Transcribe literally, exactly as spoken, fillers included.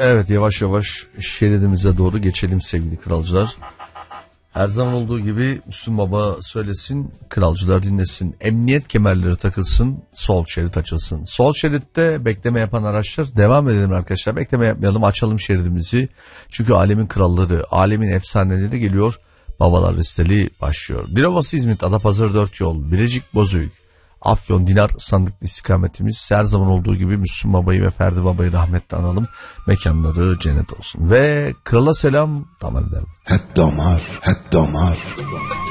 Evet, yavaş yavaş şeridimize doğru geçelim sevgili kralcılar. Her zaman olduğu gibi Müslüm Baba söylesin, kralcılar dinlesin. Emniyet kemerleri takılsın, sol şerit açılsın. Sol şeritte bekleme yapan araçlar, devam edelim arkadaşlar. Bekleme yapmayalım, açalım şeridimizi. Çünkü alemin kralları, alemin efsaneleri geliyor. Babalar listeli başlıyor. Dilovası İzmit, Adapazarı dört yol, Bilecik Bozüyük, Afyon, Dinar, Sandıklı istikametimiz. Her zaman olduğu gibi Müslüm Baba'yı ve Ferdi Baba'yı rahmetle analım. Mekanları cennet olsun. Ve krala selam, damar edelim. Hep damar, hep damar.